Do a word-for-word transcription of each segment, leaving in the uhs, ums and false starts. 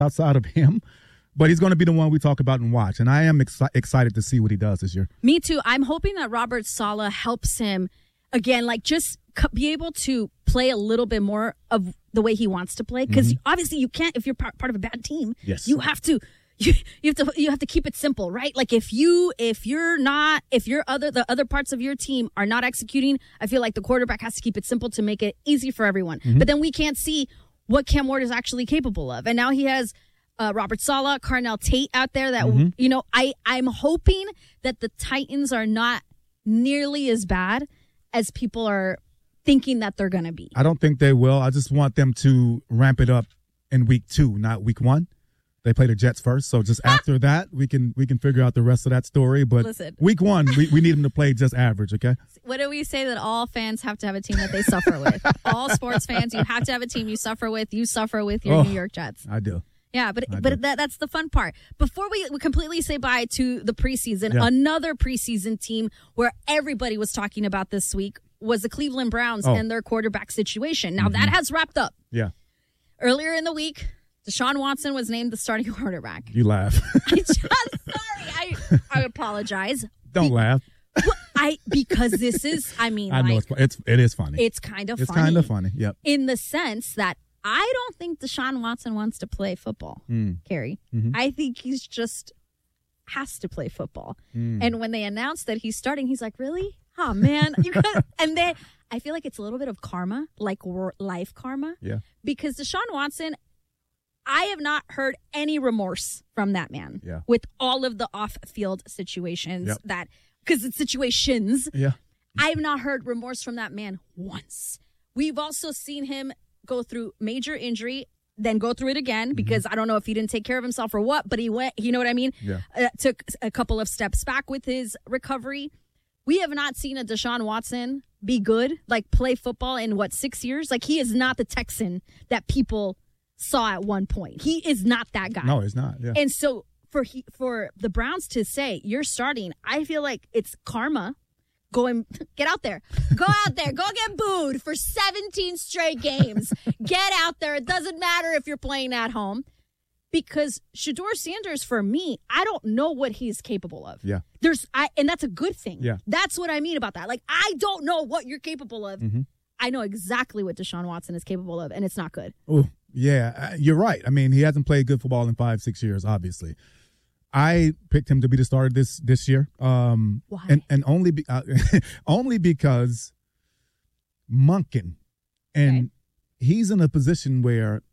outside of him. But he's going to be the one we talk about and watch. And I am exci- excited to see what he does this year. Me too. I'm hoping that Robert Saleh helps him, again, like just be able to play a little bit more of the way he wants to play. Because mm-hmm. obviously you can't, if you're part, part of a bad team, yes. you have to, you, you have to, you have to keep it simple, right? Like if you, if you're not, if your other, the other parts of your team are not executing, I feel like the quarterback has to keep it simple to make it easy for everyone. Mm-hmm. But then we can't see what Cam Ward is actually capable of. And now he has uh, Robert Saleh, Carnell Tate out there that, mm-hmm. you know, I, I'm hoping that the Titans are not nearly as bad as people are thinking that they're going to be. I don't think they will. I just want them to ramp it up in week two, not week one. They play the Jets first, so just after that, we can we can figure out the rest of that story. But Listen. week one, we, we need them to play just average, okay? What do we say that all fans have to have a team that they suffer with? All sports fans, you have to have a team you suffer with. You suffer with your oh, New York Jets. I do. Yeah, but I but do. that that's the fun part. Before we, we completely say bye to the preseason, yeah. another preseason team where everybody was talking about this week was the Cleveland Browns oh. and their quarterback situation. Now, mm-hmm. that has wrapped up. Yeah. Earlier in the week, Deshaun Watson was named the starting quarterback. You laugh. I just, sorry. I I apologize. Don't Be- laugh. Well, I because this is, I mean, I know like, it's it's it is funny. It's kind of it's funny. It's kind of funny. Yep. In the sense that I don't think Deshaun Watson wants to play football, mm. Carrie. Mm-hmm. I think he's just has to play football. Mm. And when they announced that he's starting, he's like, really? Oh, man. You got, and then I feel like it's a little bit of karma, like life karma. Yeah. Because Deshaun Watson, I have not heard any remorse from that man. Yeah. With all of the off-field situations yep. that, because it's situations. Yeah. I have not heard remorse from that man once. We've also seen him go through major injury, then go through it again because mm-hmm. I don't know if he didn't take care of himself or what, but he went, you know what I mean? Yeah. Uh, took a couple of steps back with his recovery. We have not seen a Deshaun Watson be good, like play football in what, six years? Like he is not the Texan that people saw at one point. He is not that guy. No, he's not. Yeah. And so for he, for the Browns to say you're starting, I feel like it's karma. Going, get out there. Go out there. Go get booed for seventeen straight games. Get out there. It doesn't matter if you're playing at home. Because Shedeur Sanders, for me, I don't know what he's capable of. Yeah. There's, I, and that's a good thing. Yeah. That's what I mean about that. Like, I don't know what you're capable of. Mm-hmm. I know exactly what Deshaun Watson is capable of, and it's not good. Oh, yeah. Uh, you're right. I mean, he hasn't played good football in five, six years, obviously. I picked him to be the starter this this year. Um, Why? And, and only be, uh, only because Monken, and okay. he's in a position where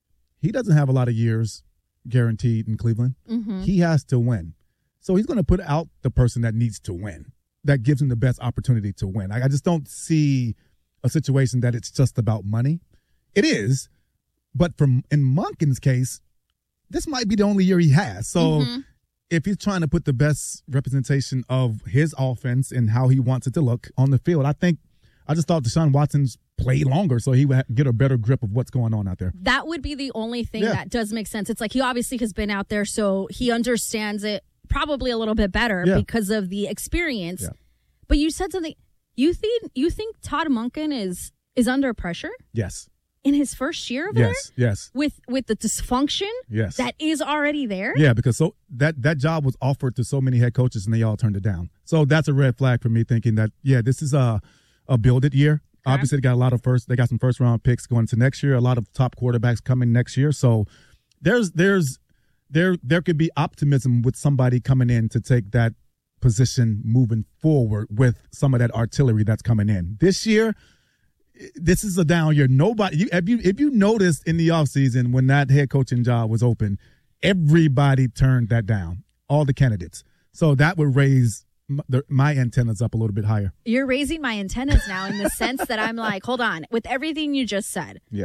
he doesn't have a lot of years guaranteed in Cleveland. Mm-hmm. He has to win. So he's going to put out the person that needs to win, that gives him the best opportunity to win. I, I just don't see a situation that it's just about money. It is, but from in Monken's case, this might be the only year he has. So mm-hmm. if he's trying to put the best representation of his offense and how he wants it to look on the field, I think I just thought Deshaun Watson's played longer so he would get a better grip of what's going on out there. That would be the only thing yeah. that does make sense. It's like he obviously has been out there, so he understands it probably a little bit better yeah. because of the experience. Yeah. But you said something. You think you think Todd Monken is is under pressure? Yes. In his first year over yes, there? Yes, With with the dysfunction yes. that is already there? Yeah, because so that, that job was offered to so many head coaches and they all turned it down. So that's a red flag for me thinking that, yeah, this is a, a build-it year. Okay. Obviously, they got a lot of first, they got some first-round picks going to next year, a lot of top quarterbacks coming next year. So there's there's there there could be optimism with somebody coming in to take that position moving forward with some of that artillery that's coming in. This year, this is a down year. Nobody, you, if you if you noticed in the offseason when that head coaching job was open, everybody turned that down, all the candidates. So that would raise m- the, my antennas up a little bit higher. You're raising my antennas now in the sense that I'm like, hold on, with everything you just said. Yeah.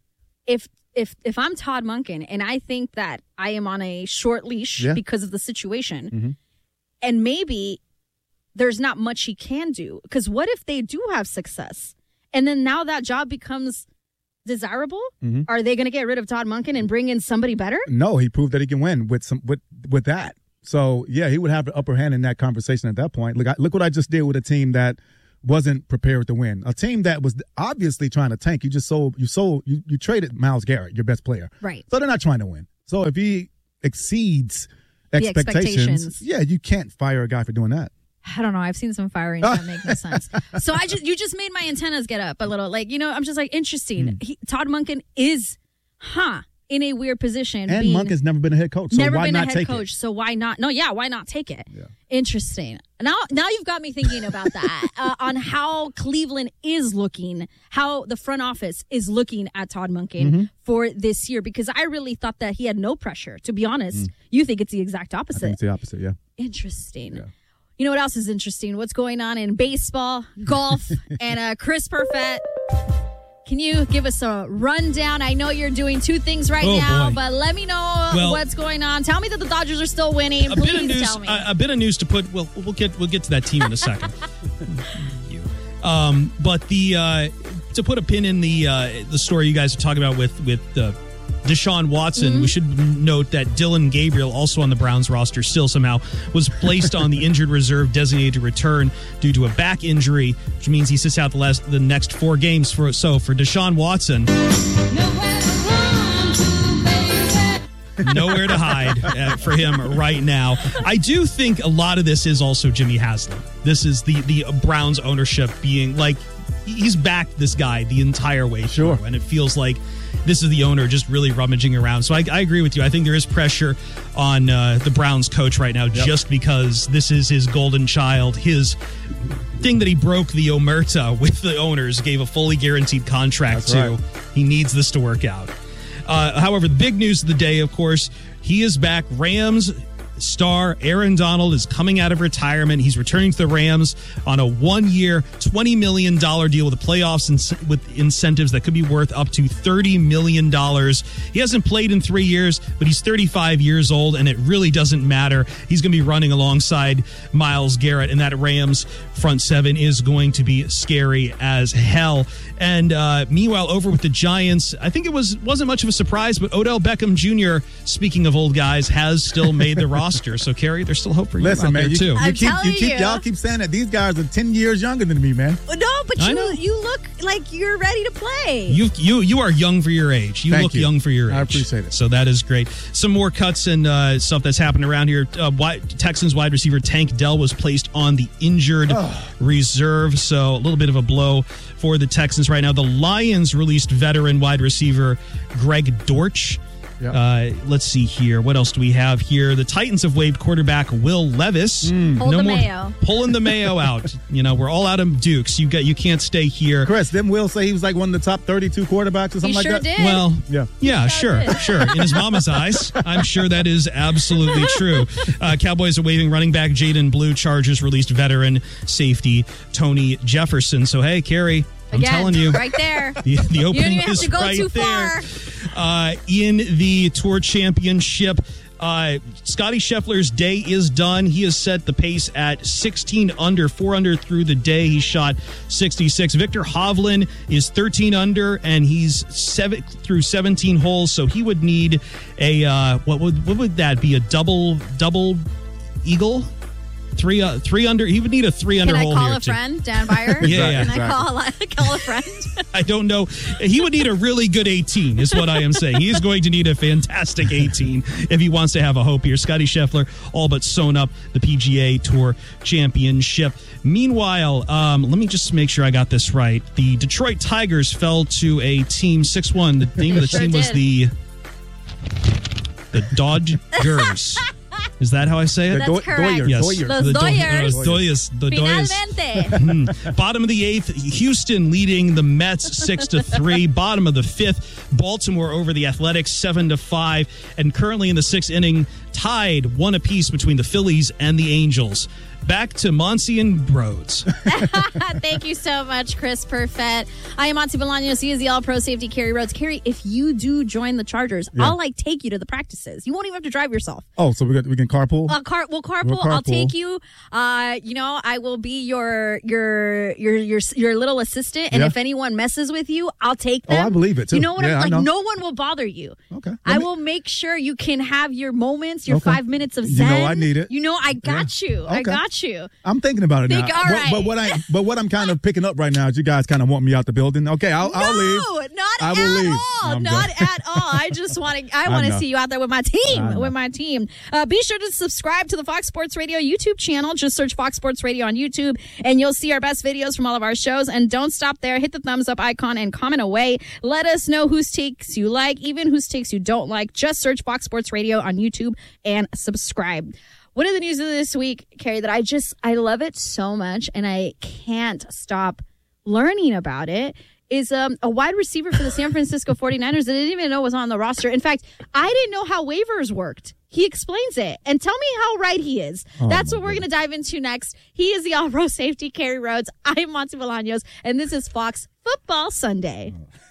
If if if I'm Todd Monken and I think that I am on a short leash yeah. because of the situation, mm-hmm. and maybe there's not much he can do, because what if they do have success? And then now that job becomes desirable? Mm-hmm. Are they going to get rid of Todd Monken and bring in somebody better? No, he proved that he can win with some with with that. So yeah, he would have the upper hand in that conversation at that point. Look, I, look what I just did with a team that wasn't prepared to win. A team that was obviously trying to tank. You just sold you sold you, you traded Myles Garrett, your best player. Right. So they're not trying to win. So if he exceeds expectations, expectations. yeah, you can't fire a guy for doing that. I don't know. I've seen some firings that make no sense. So I just, you just made my antennas get up a little. Like, you know, I'm just like, interesting. Mm. He, Todd Monken is, huh, in a weird position. And Monken's never been a head coach. So never why been not a head take coach. it? So why not? No, yeah, why not take it? Yeah. Interesting. Now, now you've got me thinking about that uh, on how Cleveland is looking, how the front office is looking at Todd Monken mm-hmm. for this year, because I really thought that he had no pressure. To be honest, mm. you think it's the exact opposite. I think it's the opposite, yeah. Interesting. Yeah. You know what else is interesting? What's going on in baseball, golf, and uh, Chris Perfett. Can you give us a rundown? I know you're doing two things right oh, now, boy. but let me know well, what's going on. Tell me that the Dodgers are still winning. A Please bit of news, tell me. A, a bit of news to put. Well, we'll get we'll get to that team in a second. you. Um, but the uh, to put a pin in the uh, the story you guys are talking about with with uh, Deshaun Watson, mm-hmm. we should note that Dylan Gabriel, also on the Browns roster, still somehow was placed on the injured reserve designated to return due to a back injury, which means he sits out the last the next four games. For so for Deshaun Watson, nowhere to hide uh, for him right now. I do think a lot of this is also Jimmy Haslam. This is the the Browns ownership being like, he's backed this guy the entire way through, sure. and it feels like this is the owner just really rummaging around. So I, I agree with you. I think there is pressure on uh, the Browns coach right now, yep. just because this is his golden child, his thing that he broke the omerta with the owners, gave a fully guaranteed contract That's to. Right. He needs this to work out. Uh, however, the big news of the day, of course, he is back. Rams star Aaron Donald is coming out of retirement. He's returning to the Rams on a one-year, twenty million dollars deal with the playoffs and with incentives that could be worth up to thirty million dollars. He hasn't played in three years, but he's thirty-five years old, and it really doesn't matter. He's going to be running alongside Myles Garrett, and that Rams front seven is going to be scary as hell. And uh, meanwhile, over with the Giants, I think it was, wasn't much of a surprise, but Odell Beckham Junior, speaking of old guys, has still made the roster. So, Carrie, there's still hope for you Listen, out man, there, you, too. you I'm keep, you keep, you. y'all keep saying that these guys are ten years younger than me, man. No, but I you know. you look like you're ready to play. You you you are young for your age. You Thank look you. young for your age. I appreciate it. So that is great. Some more cuts and uh, stuff that's happened around here. Uh, wide, Texans wide receiver Tank Dell was placed on the injured oh. reserve. So a little bit of a blow for the Texans right now. The Lions released veteran wide receiver Greg Dortch. Yep. Uh, let's see here. What else do we have here? The Titans have waived quarterback Will Levis. Mm. Pull no the more mayo. Pulling the mayo out. You know, we're all out of Dukes. You got you can't stay here. Chris, didn't Will say he was like one of the top thirty-two quarterbacks or something He like sure that? did. Well, Yeah. yeah, sure, did. sure. In his mama's eyes, I'm sure that is absolutely true. Uh, Cowboys are waiving running back Jaden Blue. Chargers released veteran safety Tony Jefferson. So, hey, Carrie, I'm Again, telling you. right there. The, the You opening don't even have is to go right too there. far. Uh, in the Tour Championship, uh, Scotty Scheffler's day is done. He has set the pace at sixteen under, four under through the day. He shot sixty-six. Victor Hovland is thirteen under, and he's seven through seventeen holes. So he would need a uh, what would what would that be? A double double eagle. Three, uh, three under. He would need a three under Can I hole call here a too. friend, Dan Byer? Yeah, yeah. Can I call, call a friend? I don't know. He would need a really good eighteen, is what I am saying. He is going to need a fantastic eighteen if he wants to have a hope here. Scotty Scheffler all but sewn up the P G A Tour Championship. Meanwhile, um, let me just make sure I got this right. The Detroit Tigers fell to a team six one. The name of the Sure team was did. the the Dodgers. Is that how I say it? That's Do- correct. Doyers, Yes. Doyers. Los The Do- Doyers. uh, Doyers. The Doyers. Finalmente. Bottom of the eighth, Houston leading the Mets six to three. Bottom of the fifth, Baltimore over the Athletics seven to five, and currently in the sixth inning, tied one apiece between the Phillies and the Angels. Back to Monty and Rhodes. Thank you so much, Chris Perfett. I am Monty Bolaños. He is the All-Pro Safety, Carrie Rhodes. Carrie, if you do join the Chargers, Yeah. I'll like take you to the practices. You won't even have to drive yourself. Oh, so we got we can carpool? Uh, car, we'll carpool. We'll I'll carpool. take you. Uh, you know, I will be your your your your your little assistant. And Yeah. if anyone messes with you, I'll take Oh, them. I believe it, too. You know what? Yeah, I I'm like, know. no one will bother you. Okay. Let I me- will make sure you can have your moments, your Okay. five minutes of You zen. know I need it. You know, I got Yeah. you. I Okay. got about you. I'm thinking about it Think, now. all but, right. but what I but what I'm kind of picking up right now is you guys kind of want me out the building. Okay, I'll, no, I'll leave. not I at will leave. all. No, I'm not joking. at all. I just want to. I I want to know. see you out there with my I team. know. With my team. Uh, be sure to subscribe to the Fox Sports Radio YouTube channel. Just search Fox Sports Radio on YouTube, and you'll see our best videos from all of our shows. And don't stop there. Hit the thumbs up icon and comment away. Let us know whose takes you like, even whose takes you don't like. Just search Fox Sports Radio on YouTube and subscribe. One of the news of this week, Carrie, that I just, I love it so much and I can't stop learning about it is um, a wide receiver for the San Francisco forty-niners that I didn't even know was on the roster. In fact, I didn't know how waivers worked. He explains it. And tell me how right he is. Oh, That's my what we're going to dive into next. He is the all-pro safety, Kerry Rhodes. I am Monty Bolaños, and this is Fox Football Sunday.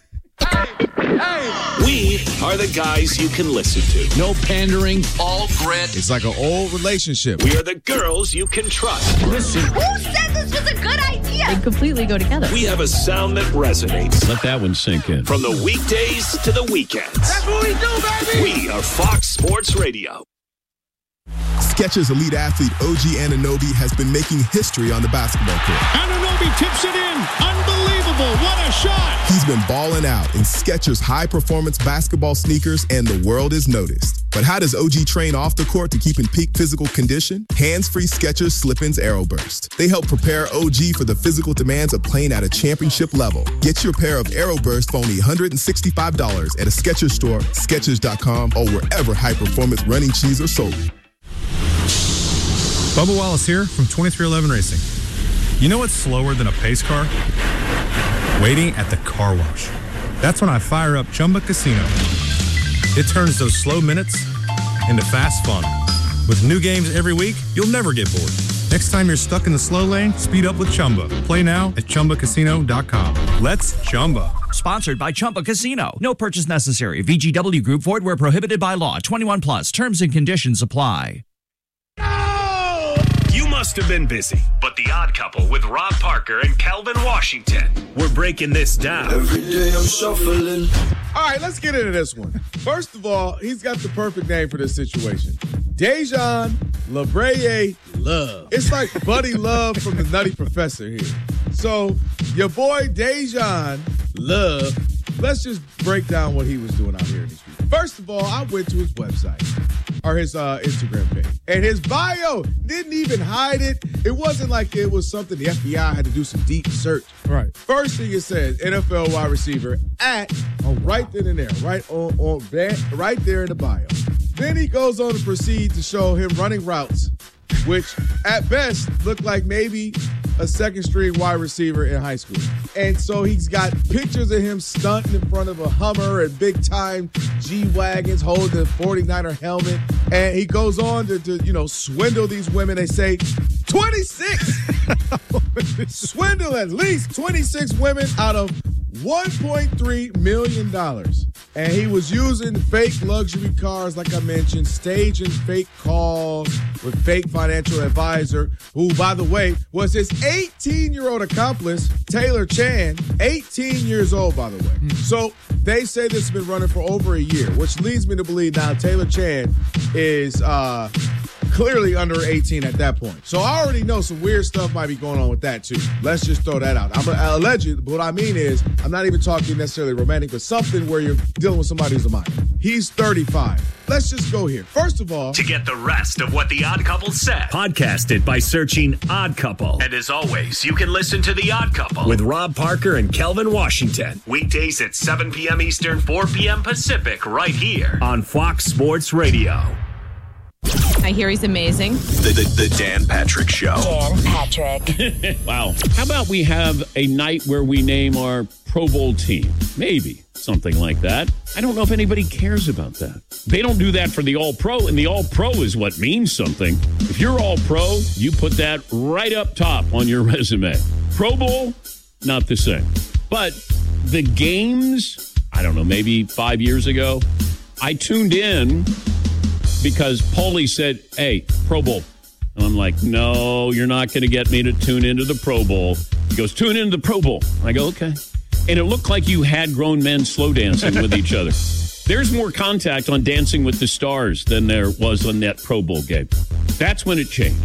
We are the guys you can listen to. No pandering, all grit. It's like an old relationship. We are the girls you can trust. Listen. Who said this was a good idea? They completely go together. We have a sound that resonates. Let that one sink in. From the weekdays to the weekends. That's what we do, baby. We are Fox Sports Radio. Skechers Elite Athlete O G Anunoby has been making history on the basketball court. Anunoby tips it in. Unbelievable. What a shot. He's been balling out in Skechers high-performance basketball sneakers, and the world has noticed. But how does O G train off the court to keep in peak physical condition? Hands-free Skechers Slip-ins Aeroburst. They help prepare O G for the physical demands of playing at a championship level. Get your pair of Aeroburst for only one hundred sixty-five dollars at a Skechers store, Skechers dot com, or wherever high-performance running shoes are sold. Bubba Wallace here from twenty-three eleven Racing. You know what's slower than a pace car? Waiting at the car wash. That's when I fire up Chumba Casino. It turns those slow minutes into fast fun. With new games every week, you'll never get bored. Next time you're stuck in the slow lane, speed up with Chumba. Play now at Chumba Casino dot com. Let's Chumba. Sponsored by Chumba Casino. No purchase necessary. V G W Group. Void where prohibited by law. twenty-one plus. Terms and conditions apply. You must have been busy, but The Odd Couple with Rob Parker and Calvin Washington. We're breaking this down. Every day I'm shuffling. All right, let's get into this one. First of all, he's got the perfect name for this situation. Dejan LaBraye Love. It's like Buddy Love from The Nutty Professor here. So, your boy Dejan Love, let's just break down what he was doing out here in this week. First of all, I went to his website. Or his uh, Instagram page. And his bio didn't even hide it. It wasn't like it was something the F B I had to do some deep search. Right. First thing it says, N F L wide receiver at, oh, wow. right then and there, right on, on right there in the bio. Then he goes on to proceed to show him running routes, which at best look like maybe a second string wide receiver in high school. And so he's got pictures of him stunting in front of a Hummer and big time G-Wagons holding the forty-niner helmet. And he goes on to, to, you know, swindle these women. They say twenty-six. Swindle at least twenty-six women out of one point three million dollars. And he was using fake luxury cars, like I mentioned, staging fake calls with fake financial advisor, who, by the way, was his eighteen-year-old accomplice, Taylor Chan, eighteen years old, by the way. Mm. So they say this has been running for over a year, which leads me to believe now Taylor Chan is uh, clearly under eighteen at that point. So I already know some weird stuff might be going on with that, too. Let's just throw that out. I'm a, alleged, but what I mean is I'm not even talking necessarily romantic, but something where you're dealing with somebody who's a minor. He's thirty-five. Let's just go here. First of all, to get the rest of what The Odd Couple said, podcast it by searching Odd Couple. And as always, you can listen to The Odd Couple with Rob Parker and Kelvin Washington. Weekdays at seven p.m. Eastern, four p.m. Pacific, right here on Fox Sports Radio. I hear he's amazing. The, the, the Dan Patrick Show. Dan Patrick. Wow. How about we have a night where we name our Pro Bowl team? Maybe something like that. I don't know if anybody cares about that. They don't do that for the All-Pro, and the All-Pro is what means something. If you're All-Pro, you put that right up top on your resume. Pro Bowl, not the same. But the games, I don't know, maybe five years ago, I tuned in because Paulie said, hey, Pro Bowl. And I'm like, no, you're not going to get me to tune into the Pro Bowl. He goes, tune into the Pro Bowl. I go, okay. And it looked like you had grown men slow dancing with each other. There's more contact on Dancing with the Stars than there was on that Pro Bowl game. That's when it changed.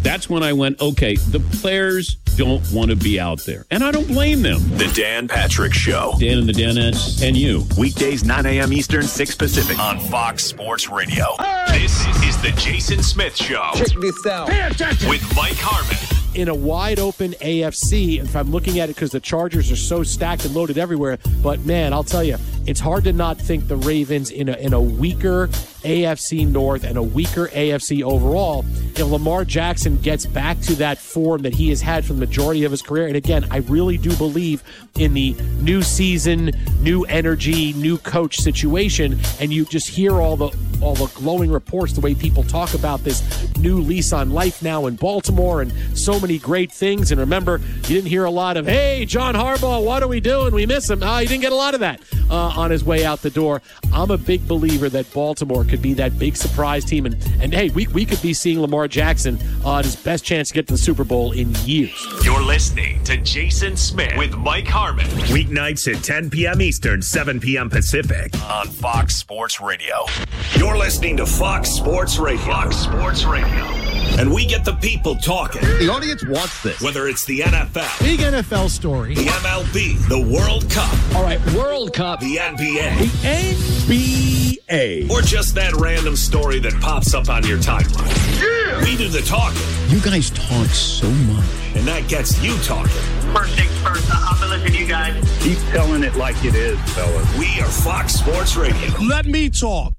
That's when I went, okay, the players don't want to be out there. And I don't blame them. The Dan Patrick Show. Dan and the Danettes and you. Weekdays, nine a.m. Eastern, six Pacific. On Fox Sports Radio. Hey! This is the Jason Smith Show. Check this out. With Mike Harmon. In a wide-open A F C, if I'm looking at it because the Chargers are so stacked and loaded everywhere, but, man, I'll tell you, it's hard to not think the Ravens in a, in a weaker A F C North and a weaker A F C overall, if Lamar Jackson gets back to that form that he has had for the majority of his career. And, again, I really do believe in the new season, new energy, new coach situation, and you just hear all the all the glowing reports, the way people talk about this new lease on life now in Baltimore and so many great things. And remember, you didn't hear a lot of, hey, John Harbaugh, what are we doing? We miss him. Oh, you didn't get a lot of that uh, on his way out the door. I'm a big believer that Baltimore could be that big surprise team. And, and hey, we, we could be seeing Lamar Jackson on his best chance to get to the Super Bowl in years. You're listening to Jason Smith with Mike Harmon. Weeknights at ten p.m. Eastern, seven p.m. Pacific on Fox Sports Radio. You're listening to Fox Sports Radio. Fox Sports Radio. And we get the people talking. The audience wants this. Whether it's the N F L. Big N F L story. The M L B. The World Cup. All right, World Cup. The N B A. The N B A. Or just that random story that pops up on your timeline. Yeah! We do the talking. You guys talk so much. And that gets you talking. First things first, I'm going to listen to you guys. Keep telling it like it is, fellas. We are Fox Sports Radio. Let me talk.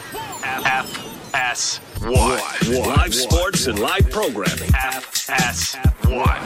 F S one. Live sports and live programming. F S one.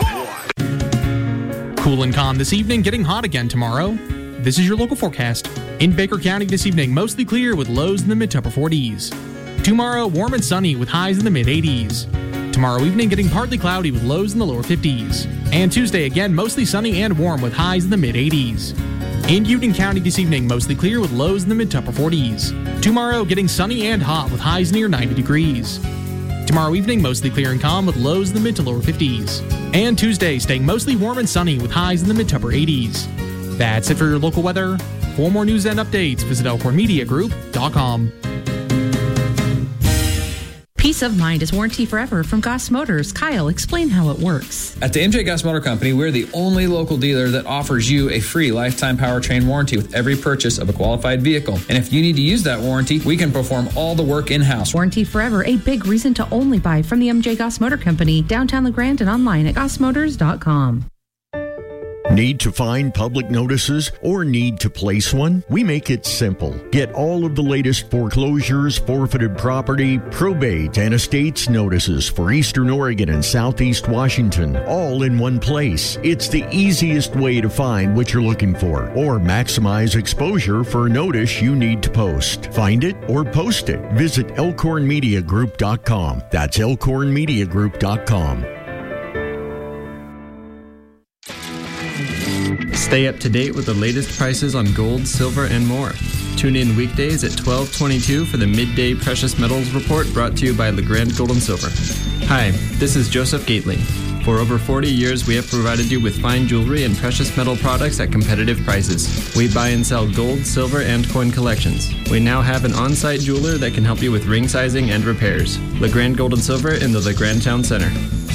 Cool and calm this evening, getting hot again tomorrow. This is your local forecast. In Baker County this evening, mostly clear with lows in the mid-to-upper forties. Tomorrow, warm and sunny with highs in the mid-eighties. Tomorrow evening, getting partly cloudy with lows in the lower fifties. And Tuesday, again, mostly sunny and warm with highs in the mid-eighties. In Union County this evening, mostly clear with lows in the mid-to-upper forties. Tomorrow, getting sunny and hot with highs near ninety degrees. Tomorrow evening, mostly clear and calm with lows in the mid to lower fifties. And Tuesday, staying mostly warm and sunny with highs in the mid-to-upper eighties. That's it for your local weather. For more news and updates, visit elkhorn media group dot com. Peace of mind is warranty forever from Goss Motors. Kyle, explain how it works. At the M J Goss Motor Company, we're the only local dealer that offers you a free lifetime powertrain warranty with every purchase of a qualified vehicle. And if you need to use that warranty, we can perform all the work in-house. Warranty forever, a big reason to only buy from the M J Goss Motor Company, downtown LeGrand and online at goss motors dot com. Need to find public notices or need to place one? We make it simple. Get all of the latest foreclosures, forfeited property, probate, and estates notices for Eastern Oregon and Southeast Washington, all in one place. It's the easiest way to find what you're looking for or maximize exposure for a notice you need to post. Find it or post it. Visit elkhorn media group dot com. That's elkhorn media group dot com. Stay up to date with the latest prices on gold, silver, and more. Tune in weekdays at twelve twenty-two for the Midday Precious Metals Report brought to you by LeGrand Gold and Silver. Hi, this is Joseph Gately. For over forty years, we have provided you with fine jewelry and precious metal products at competitive prices. We buy and sell gold, silver, and coin collections. We now have an on-site jeweler that can help you with ring sizing and repairs. LeGrand Gold and Silver in the LeGrand Town Center.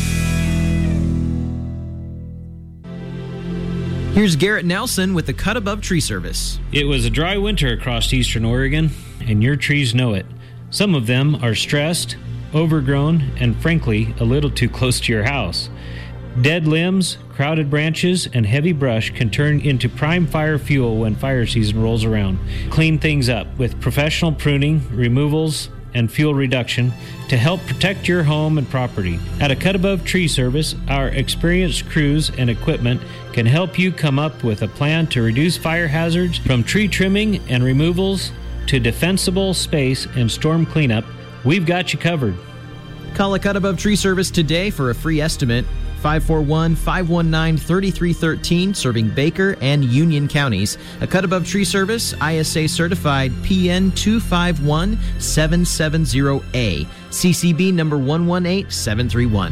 Here's Garrett Nelson with the Cut Above Tree Service. It was a dry winter across eastern Oregon, and your trees know it. Some of them are stressed, overgrown, and frankly, a little too close to your house. Dead limbs, crowded branches, and heavy brush can turn into prime fire fuel when fire season rolls around. Clean things up with professional pruning, removals, and fuel reduction to help protect your home and property. At a Cut Above Tree Service, our experienced crews and equipment can help you come up with a plan to reduce fire hazards from tree trimming and removals to defensible space and storm cleanup. We've got you covered. Call a Cut Above Tree Service today for a free estimate. five four one, five one nine, three three one three, serving Baker and Union counties. A Cut Above Tree Service, I S A certified P N two five one seven seven zero A, C C B number one one eight seven three one.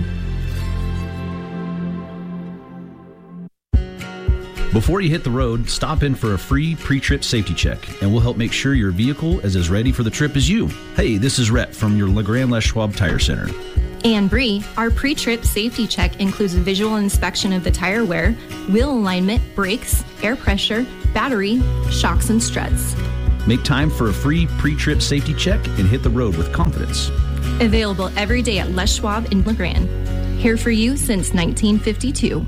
Before you hit the road, stop in for a free pre-trip safety check, and we'll help make sure your vehicle is as ready for the trip as you. Hey, this is Rhett from your LeGrand Les Schwab Tire Center. And Bree, our pre-trip safety check includes a visual inspection of the tire wear, wheel alignment, brakes, air pressure, battery, shocks, and struts. Make time for a free pre-trip safety check and hit the road with confidence. Available every day at Les Schwab in LeGrand. Here for you since nineteen fifty-two.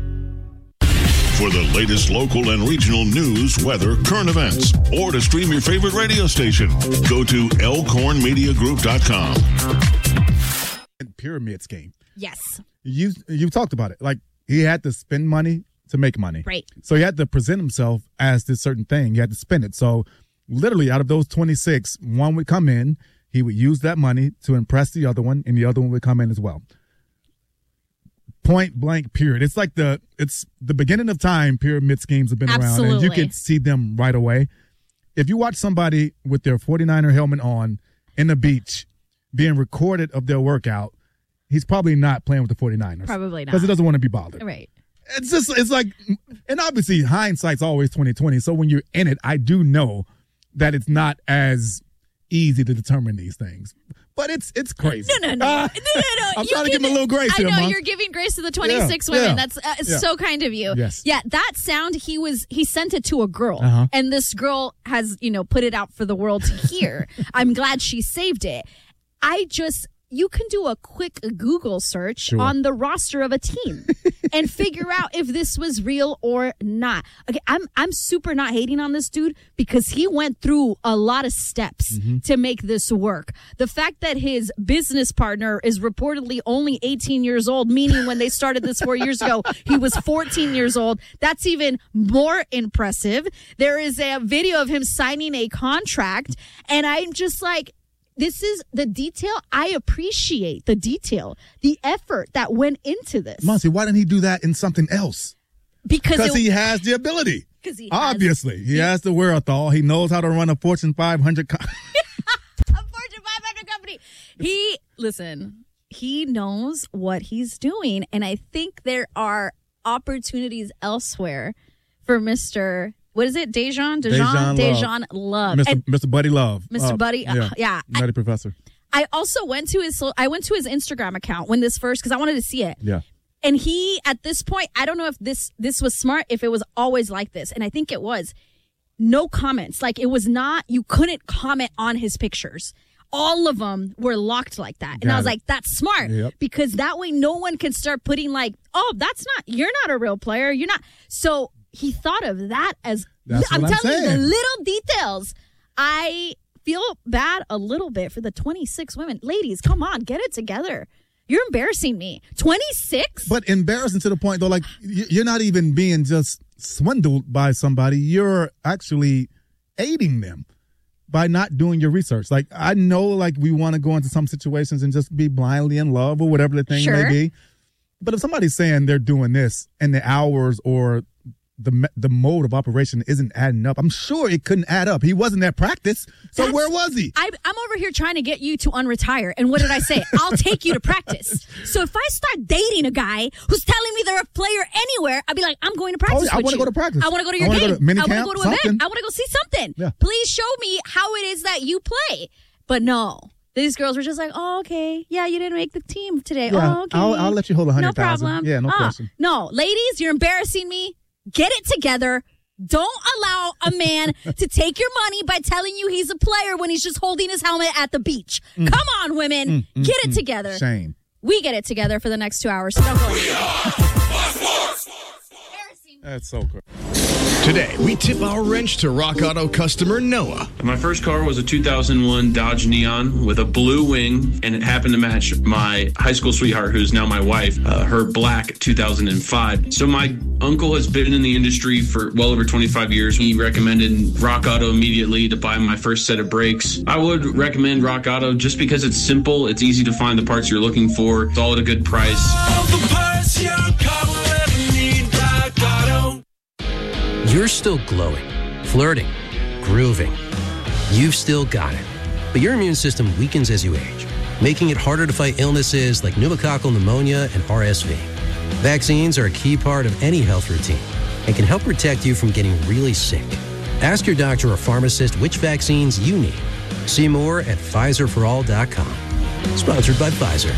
For the latest local and regional news, weather, current events, or to stream your favorite radio station, go to elkhorn media group dot com. Pyramid scheme. Yes. You you talked about it. Like, he had to spend money to make money. Right. So he had to present himself as this certain thing. He had to spend it. So literally out of those twenty-six, one would come in, he would use that money to impress the other one, and the other one would come in as well. Point blank, period. It's like the it's the beginning of time. Pyramid schemes have been Absolutely. around, and you can see them right away. If you watch somebody with their forty-niner helmet on in the beach being recorded of their workout, he's probably not playing with the forty-niners. Probably not. Because he doesn't want to be bothered. Right. It's just, it's like, and obviously hindsight's always twenty twenty. So when you're in it, I do know that it's not as easy to determine these things. But it's it's crazy. No, no, no. Uh, no, no, no. I'm You trying to give him a little grace I here, know, Mom. you're giving grace to the twenty-six Yeah, women. yeah, That's uh, yeah. so kind of you. Yes. Yeah, that sound, he was he sent it to a girl. Uh-huh. And this girl has, you know, put it out for the world to hear. I'm glad she saved it. I just, you can do a quick Google search Sure. on the roster of a team and figure out if this was real or not. Okay, I'm I'm super not hating on this dude because he went through a lot of steps Mm-hmm. to make this work. The fact that his business partner is reportedly only eighteen years old, meaning when they started this four years ago, he was fourteen years old. That's even more impressive. There is a video of him signing a contract, and I'm just like, this is the detail. I appreciate the detail, the effort that went into this. Monty, why didn't he do that in something else? Because it- he has the ability. Because he has- Obviously, he has the wherewithal. He knows how to run a Fortune five hundred. Co- a Fortune five hundred company. He, listen, he knows what he's doing. And I think there are opportunities elsewhere for Mister What is it? Dejan? Dejan? Dejan Dejan Love. Love. Mister And Mister Buddy Love. Mister Uh, Buddy, uh, yeah. Nutty Professor. I also went to his, I went to his Instagram account when this first, because I wanted to see it. Yeah. And he, at this point, I don't know if this this was smart, if it was always like this. And I think it was. No comments. Like, it was not, you couldn't comment on his pictures. All of them were locked like that. And Got I was it. like, that's smart. Yep. Because that way no one can start putting like, oh, that's not, you're not a real player. You're not. So he thought of that as, That's I'm what I'm telling you, the saying. little details. I feel bad a little bit for the twenty-six women. Ladies, come on, get it together. You're embarrassing me. twenty-six? But embarrassing to the point, though, like, y- you're not even being just swindled by somebody. You're actually aiding them by not doing your research. Like, I know, like, we want to go into some situations and just be blindly in love or whatever the thing Sure. may be. But if somebody's saying they're doing this and the hours or the me- the mode of operation isn't adding up, I'm sure it couldn't add up. He wasn't at practice. So where was he? I, I'm over here trying to get you to unretire. And what did I say? I'll take you to practice. So if I start dating a guy who's telling me they're a player anywhere, I'd be like, I'm going to practice I with wanna you. go to practice. I want to go to I your wanna go game. to mini I want to camp, go to an event. something. I want to go see something. Yeah. Please show me how it is that you play. But no. These girls were just like, oh, okay. Yeah, you didn't make the team today. Yeah, oh, okay. I'll- I'll let you hold a hundred No thousand. problem. Yeah, no Uh, question. No, ladies, you're embarrassing me. Get it together. Don't allow a man to take your money by telling you he's a player when he's just holding his helmet at the beach. Mm. Come on, women. Mm, mm, Get it mm. together. Shame. We get it together for the next two hours. So don't go anywhere. That's so cool. Today, we tip our wrench to Rock Auto customer Noah. My first car was a two thousand one Dodge Neon with a blue wing, and it happened to match my high school sweetheart, who's now my wife, uh, her black two thousand five. So my uncle has been in the industry for well over twenty-five years. He recommended Rock Auto immediately to buy my first set of brakes. I would recommend Rock Auto just because it's simple, it's easy to find the parts you're looking for, it's all at a good price. You're still glowing, flirting, grooving. You've still got it. But your immune system weakens as you age, making it harder to fight illnesses like pneumococcal pneumonia and R S V. Vaccines are a key part of any health routine and can help protect you from getting really sick. Ask your doctor or pharmacist which vaccines you need. See more at Pfizer for all dot com. Sponsored by Pfizer.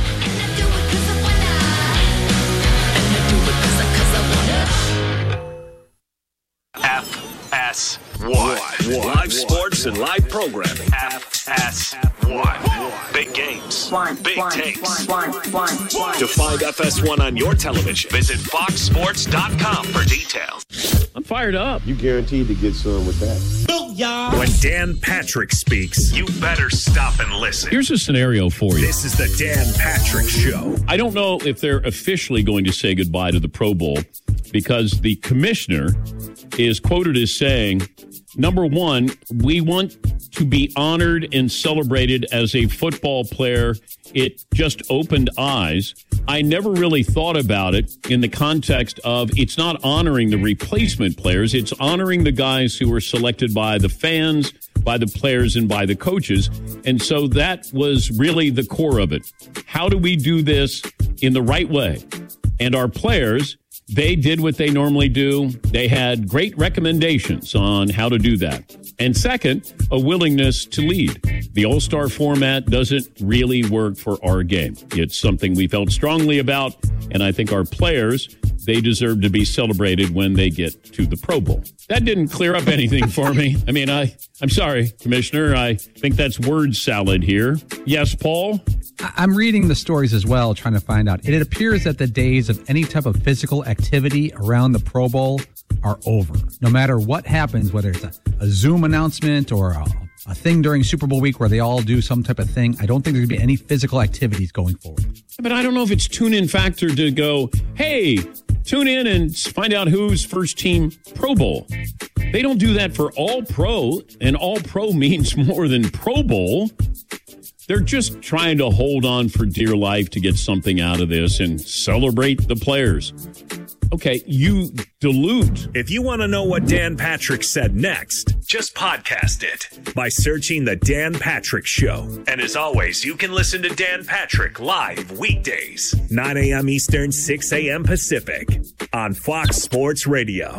F S one. Live sports and live programming. F S one. Big games. One, Big one, takes. one, one, one, one. To find F S one on your television, visit fox sports dot com for details. I'm fired up. You guaranteed to get some with that. When Dan Patrick speaks, you better stop and listen. Here's a scenario for you. This is the Dan Patrick Show. I don't know if they're officially going to say goodbye to the Pro Bowl because the commissioner is quoted as saying, number one, we want to be honored and celebrated as a football player. It just opened eyes. I never really thought about it in the context of it's not honoring the replacement players. It's honoring the guys who were selected by the fans, by the players, and by the coaches. And so that was really the core of it. How do we do this in the right way? And our players, they did what they normally do. They had great recommendations on how to do that. And second, a willingness to lead. The All-Star format doesn't really work for our game. It's something we felt strongly about, and I think our players, they deserve to be celebrated when they get to the Pro Bowl. That didn't clear up anything for me. I mean, I, I'm sorry, Commissioner. I think that's word salad here. Yes, Paul? I'm reading the stories as well, trying to find out. It appears that the days of any type of physical activity around the Pro Bowl are over. No matter what happens, whether it's a, a Zoom announcement or a, a thing during Super Bowl week where they all do some type of thing, I don't think there's going to be any physical activities going forward. But I don't know if it's tune-in factor to go, hey, tune in and find out who's first team Pro Bowl. They don't do that for all pro, and all pro means more than Pro Bowl. They're just trying to hold on for dear life to get something out of this and celebrate the players. Okay, you dilute. If you want to know what Dan Patrick said next, just podcast it by searching The Dan Patrick Show. And as always, you can listen to Dan Patrick live weekdays, nine a.m. Eastern, six a.m. Pacific on Fox Sports Radio.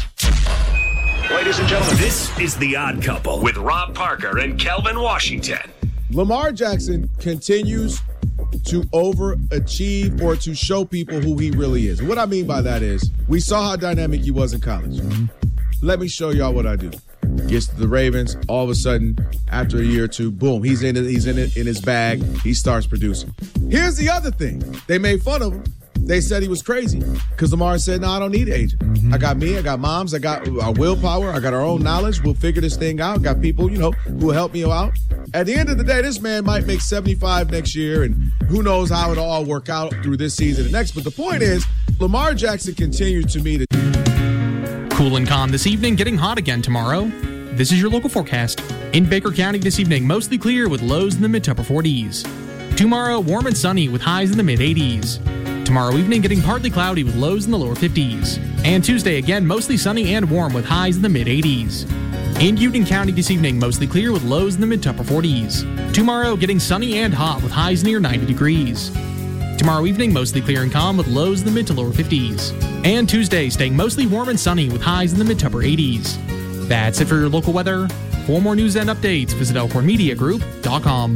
Ladies and gentlemen, this is The Odd Couple with Rob Parker and Kelvin Washington. Lamar Jackson continues to overachieve or to show people who he really is. And what I mean by that is we saw how dynamic he was in college. Mm-hmm. Let me show y'all what I do. Gets to the Ravens, all of a sudden, after a year or two, boom, he's in it, he's in it in his bag. He starts producing. Here's the other thing. They made fun of him. They said he was crazy because Lamar said, no, I don't need an agent. Mm-hmm. I got me, I got moms, I got our willpower, I got our own knowledge. We'll figure this thing out. Got people, you know, who will help me out. At the end of the day, this man might make seventy-five next year, and who knows how it'll all work out through this season and next. But the point is, Lamar Jackson continues to me to... Cool and calm this evening, getting hot again tomorrow. This is your local forecast. In Baker County this evening, mostly clear with lows in the mid to upper forties. Tomorrow, warm and sunny with highs in the mid eighties. Tomorrow evening, getting partly cloudy with lows in the lower fifties. And Tuesday, again, mostly sunny and warm with highs in the mid eighties. In Union County this evening, mostly clear with lows in the mid to upper forties. Tomorrow, getting sunny and hot with highs near ninety degrees. Tomorrow evening, mostly clear and calm with lows in the mid to lower fifties. And Tuesday, staying mostly warm and sunny with highs in the mid to upper eighties. That's it for your local weather. For more news and updates, visit elkhorn media group dot com.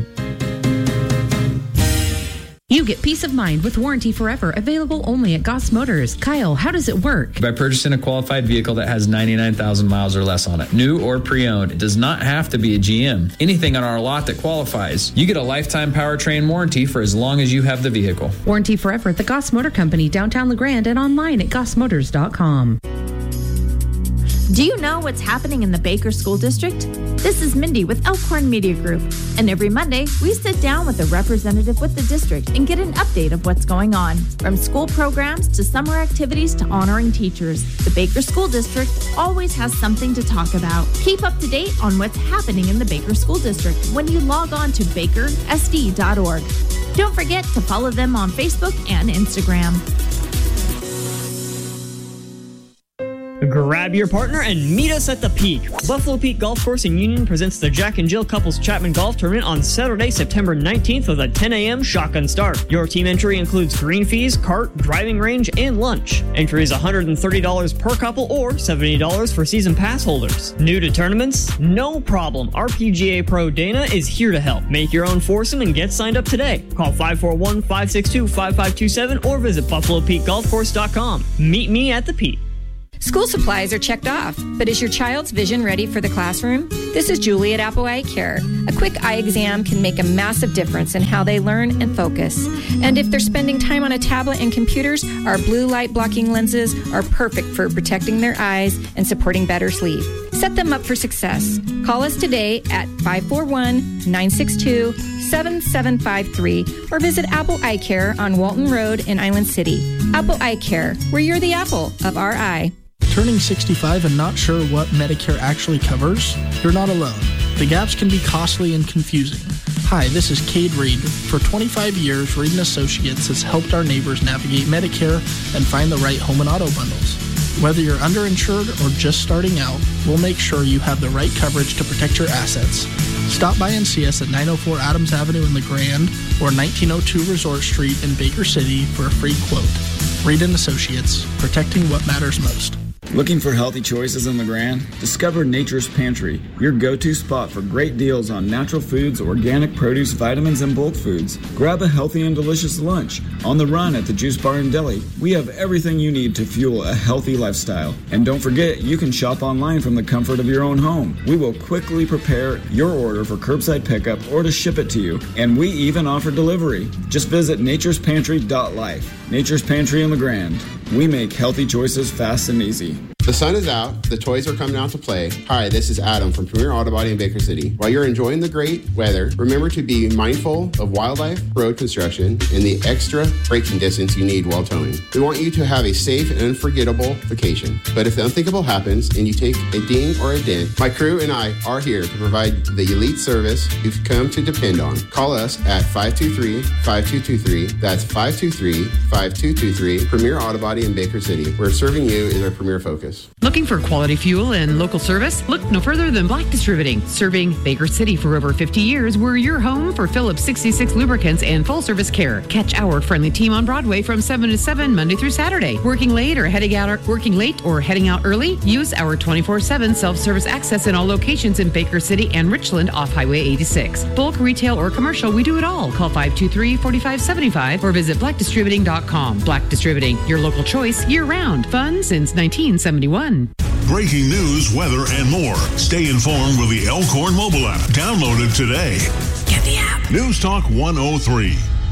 You get peace of mind with Warranty Forever, available only at Goss Motors. Kyle, how does it work? By purchasing a qualified vehicle that has ninety-nine thousand miles or less on it, new or pre-owned. It does not have to be a G M. Anything on our lot that qualifies. You get a lifetime powertrain warranty for as long as you have the vehicle. Warranty Forever at the Goss Motor Company, downtown LeGrand, and online at goss motors dot com. Do you know what's happening in the Baker School District? This is Mindy with Elkhorn Media Group, and every Monday we sit down with a representative with the district and get an update of what's going on. From school programs to summer activities to honoring teachers, the Baker School District always has something to talk about. Keep up to date on what's happening in the Baker School District when you log on to baker s d dot org. Don't forget to follow them on Facebook and Instagram. Grab your partner and meet us at the Peak. Buffalo Peak Golf Course in Union presents the Jack and Jill Couples Chapman Golf Tournament on Saturday, September nineteenth with a ten a.m. shotgun start. Your team entry includes green fees, cart, driving range, and lunch. Entry is one hundred thirty dollars per couple or seventy dollars for season pass holders. New to tournaments? No problem. R P G A Pro Dana is here to help. Make your own foursome and get signed up today. Call five four one, five six two, five five two seven or visit buffalo peak golf course dot com. Meet me at the Peak. School supplies are checked off, but is your child's vision ready for the classroom? This is Julie at Apple Eye Care. A quick eye exam can make a massive difference in how they learn and focus. And if they're spending time on a tablet and computers, our blue light blocking lenses are perfect for protecting their eyes and supporting better sleep. Set them up for success. Call us today at five four one, nine six two, seven seven five three or visit Apple Eye Care on Walton Road in Island City. Apple Eye Care, where you're the apple of our eye. Turning sixty-five and not sure what Medicare actually covers? You're not alone. The gaps can be costly and confusing. Hi, this is Cade Reed. For twenty-five years, Reed and Associates has helped our neighbors navigate Medicare and find the right home and auto bundles. Whether you're underinsured or just starting out, we'll make sure you have the right coverage to protect your assets. Stop by and see us at nine oh four Adams Avenue in the Grand or nineteen oh two Resort Street in Baker City for a free quote. Reed and Associates, protecting what matters most. Looking for healthy choices in the Grand? Discover Nature's Pantry, your go-to spot for great deals on natural foods, organic produce, vitamins, and bulk foods. Grab a healthy and delicious lunch. On the run at the Juice Bar and Deli, we have everything you need to fuel a healthy lifestyle. And don't forget, you can shop online from the comfort of your own home. We will quickly prepare your order for curbside pickup or to ship it to you. And we even offer delivery. Just visit natures pantry dot life. Nature's Pantry in the Grand. We make healthy choices fast and easy. The sun is out. The toys are coming out to play. Hi, this is Adam from Premier Auto Body in Baker City. While you're enjoying the great weather, remember to be mindful of wildlife, road construction, and the extra braking distance you need while towing. We want you to have a safe and unforgettable vacation. But if the unthinkable happens and you take a ding or a dent, my crew and I are here to provide the elite service you've come to depend on. Call us at five two three, five two two three. That's five two three, five two two three. Premier Auto Body in Baker City, where serving you is our premier focus. Looking for quality fuel and local service? Look no further than Black Distributing. Serving Baker City for over fifty years, we're your home for Phillips sixty-six lubricants and full service care. Catch our friendly team on Broadway from seven to seven Monday through Saturday. Working late or heading out working late or heading out early? Use our twenty-four seven self-service access in all locations in Baker City and Richland off Highway eighty-six. Bulk, retail, or commercial, we do it all. Call five two three, four five seven five or visit black distributing dot com. Black Distributing, your local choice year-round. Fun since nineteen seventy-one. Breaking news, weather, and more. Stay informed with the Elkhorn mobile app. Download it today. Get the app. News Talk one oh three.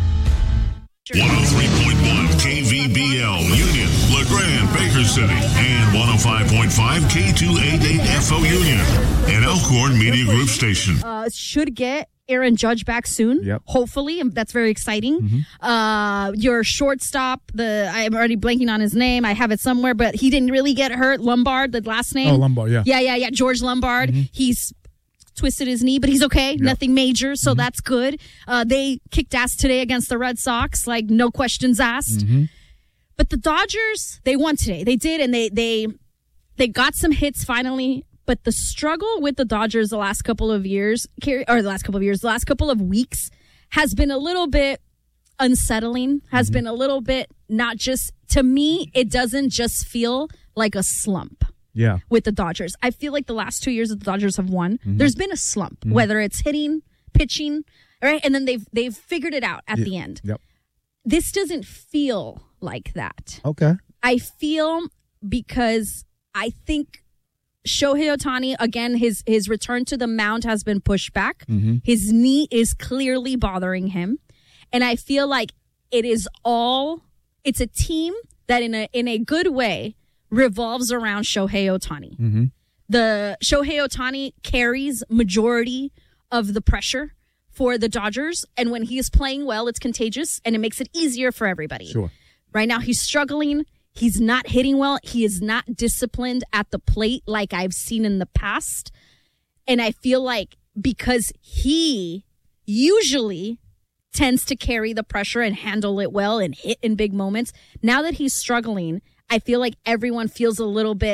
one oh three point one K V B L, Union, LeGrand, Baker City, and one oh five point five K two eighty-eight F O Union, an Elkhorn Media Group station. Uh, should get Aaron Judge back soon. Yep. Hopefully, and that's very exciting. Mm-hmm. Uh, your shortstop, the I'm already blanking on his name. I have it somewhere, but he didn't really get hurt. Lombard, the last name. Oh, Lombard, yeah. Yeah, yeah, yeah. George Lombard. Mm-hmm. He's twisted his knee, but he's okay. Yep. Nothing major, so mm-hmm. that's good. Uh, they kicked ass today against the Red Sox, like no questions asked. Mm-hmm. But the Dodgers, they won today. They did, and they they they got some hits finally. But the struggle with the Dodgers the last couple of years, or the last couple of years, the last couple of weeks has been a little bit unsettling, has mm-hmm. been a little bit not just, to me, it doesn't just feel like a slump. Yeah. With the Dodgers. I feel like the last two years that the Dodgers have won, mm-hmm. there's been a slump, mm-hmm. whether it's hitting, pitching, right? And then they've they've figured it out at yeah. the end. Yep. This doesn't feel like that. Okay. I feel because I think Shohei Ohtani, again, his his return to the mound has been pushed back. Mm-hmm. His knee is clearly bothering him. And I feel like it is all, it's a team that in a in a good way revolves around Shohei Ohtani. Mm-hmm. The Shohei Ohtani carries majority of the pressure for the Dodgers. And when he is playing well, it's contagious and it makes it easier for everybody. Sure. Right now, he's struggling. He's not hitting well. He is not disciplined at the plate like I've seen in the past. And I feel like because he usually tends to carry the pressure and handle it well and hit in big moments, now that he's struggling, I feel like everyone feels a little bit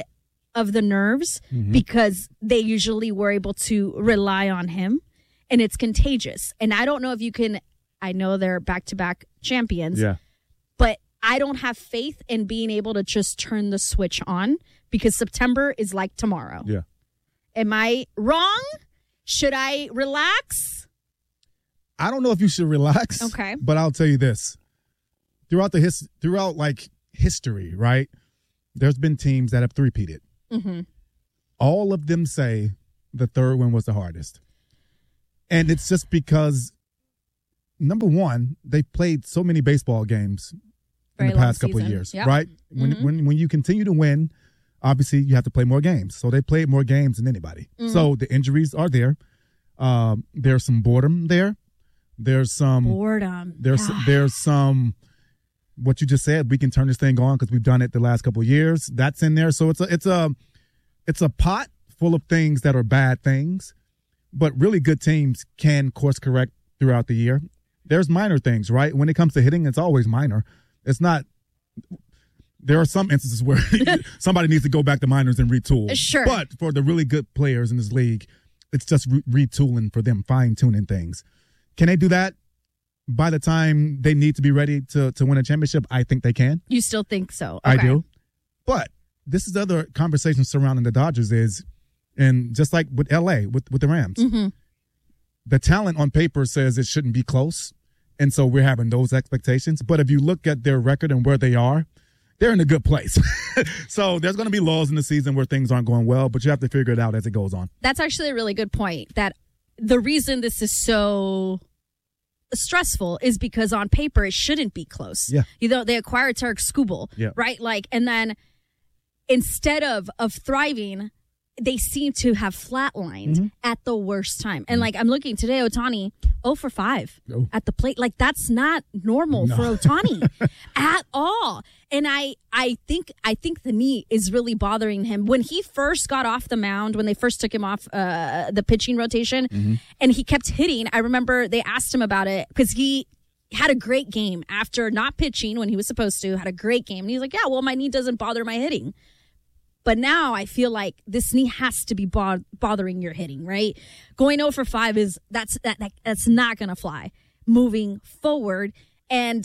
of the nerves Mhm. because they usually were able to rely on him, and it's contagious. And I don't know if you can, I know they're back-to-back champions, Yeah. but I don't have faith in being able to just turn the switch on because September is like tomorrow. Yeah. Am I wrong? Should I relax? I don't know if you should relax. Okay. But I'll tell you this. Throughout the his throughout like history, right? There's been teams that have three-peated. Mm-hmm. All of them say the third one was the hardest. And it's just because, number one, they played so many baseball games in Very the past long couple of season. years, Yep. right? When, Mhm. when when you continue to win, obviously you have to play more games. So they played more games than anybody. Mhm. So the injuries are there. Um, there's some boredom there. There's some Boredom. There's Ah. there's some what you just said. We can turn this thing on because we've done it the last couple of years. That's in there. So it's a it's a it's a pot full of things that are bad things, but really good teams can course correct throughout the year. There's minor things, right? When it comes to hitting, it's always minor. It's not. There are some instances where somebody needs to go back to minors and retool. Sure. But for the really good players in this league, it's just re- retooling for them, fine tuning things. Can they do that by the time they need to be ready to, to win a championship? I think they can. You still think so? I Okay. do. But this is the other conversation surrounding the Dodgers is, and just like with L A, with, with the Rams, Mm-hmm. the talent on paper says it shouldn't be close. And so we're having those expectations. But if you look at their record and where they are, they're in a good place. So there's going to be laws in the season where things aren't going well, but you have to figure it out as it goes on. That's actually a really good point. That the reason this is so stressful is because on paper it shouldn't be close. Yeah. You know, they acquired Tarek Skubal, Yeah. right? Like, and then instead of of thriving, they seem to have flatlined Mm-hmm. at the worst time. And like I'm looking today, Ohtani, oh for five Oh. at the plate. Like that's not normal No. for Ohtani at all. And I I think I think the knee is really bothering him. When he first got off the mound, when they first took him off uh, the pitching rotation, Mm-hmm. and he kept hitting, I remember they asked him about it because he had a great game after not pitching when he was supposed to, had a great game. And he's like, yeah, well, my knee doesn't bother my hitting. But now I feel like this knee has to be bo- bothering your hitting, right? Going oh for five is that's that, that that's not going to fly moving forward. And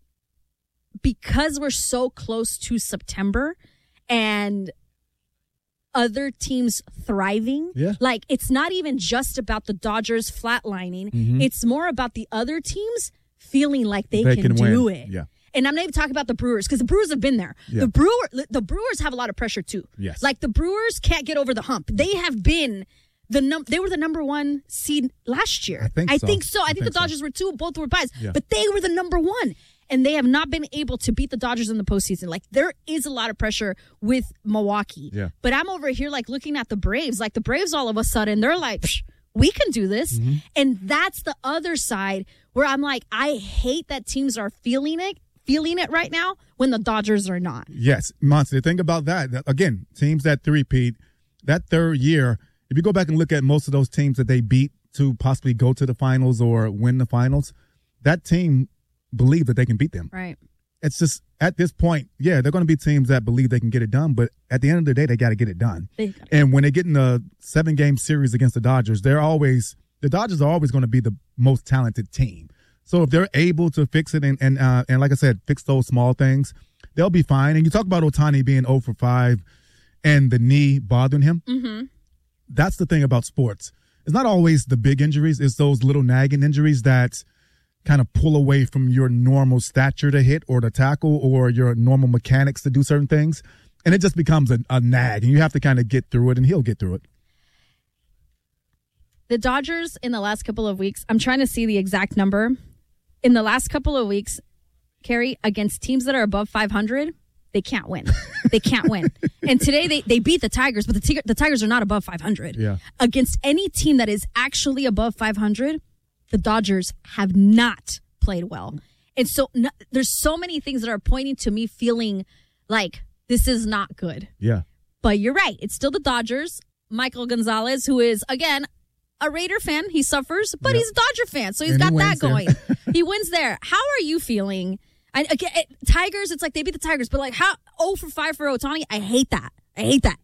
because we're so close to September and other teams thriving, Yeah. like it's not even just about the Dodgers flatlining. Mhm. It's more about the other teams feeling like they, They can, can do win. it. Yeah. And I'm not even talking about the Brewers because the Brewers have been there. Yeah. The Brewer, the Brewers have a lot of pressure too. Yes. Like the Brewers can't get over the hump. They have been the num. They were the number one seed last year. I think I so. think so. I, I think, think the so. Dodgers were two. Both were buys, Yeah. but they were the number one, and they have not been able to beat the Dodgers in the postseason. Like there is a lot of pressure with Milwaukee. Yeah. But I'm over here like looking at the Braves. Like the Braves, all of a sudden they're like, Psh, we can do this, Mm-hmm. and that's the other side where I'm like, I hate that teams are feeling it. Feeling it right now when the Dodgers are not. Yes, Monster. Think about that. That- Again, teams that three-peat, that third year, if you go back and look at most of those teams that they beat to possibly go to the finals or win the finals, that team believe that they can beat them. Right. It's just at this point, yeah, they're going to be teams that believe they can get it done, but at the end of the day, they got to get it done. They gotta- And when they get in a seven-game series against the Dodgers, they're always the Dodgers are always going to be the most talented team. So if they're able to fix it and and uh, and like I said, fix those small things, they'll be fine. And you talk about Ohtani being oh for five and the knee bothering him. Mm-hmm. That's the thing about sports. It's not always the big injuries. It's those little nagging injuries that kind of pull away from your normal stature to hit or to tackle or your normal mechanics to do certain things. And it just becomes a, a nag, and you have to kind of get through it, and he'll get through it. The Dodgers in the last couple of weeks, I'm trying to see the exact number. In the last couple of weeks, Carrie, against teams that are above five hundred, they can't win. They can't win. And today they, they beat the Tigers, but the, tig- the Tigers are not above five hundred. Yeah. Against any team that is actually above five hundred, the Dodgers have not played well. And so no, there's so many things that are pointing to me feeling like this is not good. Yeah. But you're right. It's still the Dodgers. Michael Gonzalez, who is, again, a Raider fan. He suffers, but Yep. he's a Dodger fan, so he's And he got that wins there. going. He wins there. How are you feeling? I, again, it, Tigers, it's like they beat the Tigers, but like how oh for five for Ohtani? I hate that. I hate that.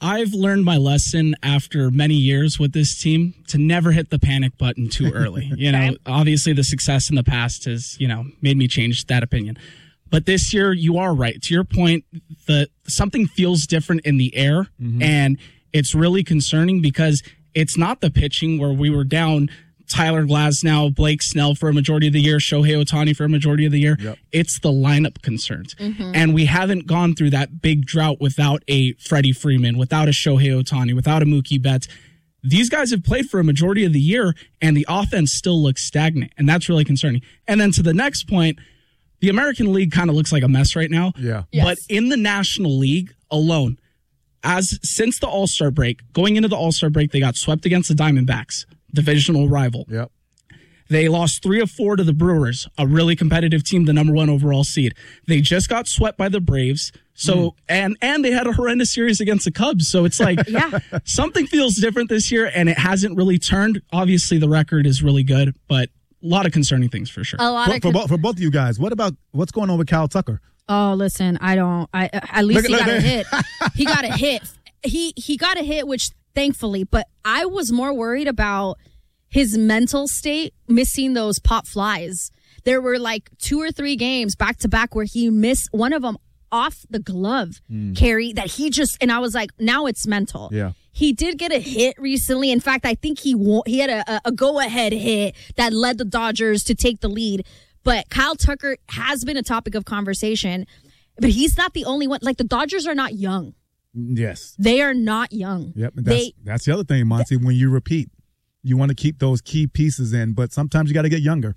I've learned my lesson after many years with this team to never hit the panic button too early. You know, okay. Obviously the success in the past has, you know, made me change that opinion. But this year, you are right. To your point, the something feels different in the air, mm-hmm. and it's really concerning because it's not the pitching where we were down Tyler Glasnow, Blake Snell for a majority of the year, Shohei Ohtani for a majority of the year. Yep. It's the lineup concerns. Mm-hmm. And we haven't gone through that big drought without a Freddie Freeman, without a Shohei Ohtani, without a Mookie Betts. These guys have played for a majority of the year, and the offense still looks stagnant, and that's really concerning. And then to the next point, the American League kind of looks like a mess right now. Yeah. Yes. But in the National League alone, as since the All-Star break, going into the All-Star break, they got swept against the Diamondbacks, divisional rival. Yep. They lost three of four to the Brewers, a really competitive team, the number one overall seed. They just got swept by the Braves. So mm. and and they had a horrendous series against the Cubs. So it's like yeah. something feels different this year, and it hasn't really turned. Obviously, the record is really good, but a lot of concerning things for sure. A lot for, of for, bo- for both of you guys, what about what's going on with Kyle Tucker? Oh, listen, I don't. I at least Look, he look, got look. a hit. He got a hit. He he got a hit, which thankfully. But I was more worried about his mental state, missing those pop flies. There were like two or three games back to back where he missed one of them off the glove, mm. Carrie, that he just, and I was like, now it's mental. Yeah. He did get a hit recently. In fact, I think he won, he had a, a go-ahead hit that led the Dodgers to take the lead. But Kyle Tucker has been a topic of conversation, but he's not the only one. Like, the Dodgers are not young. Yes. They are not young. Yep. That's, they, that's the other thing, Monty, when you repeat. You want to keep those key pieces in, but sometimes you got to get younger.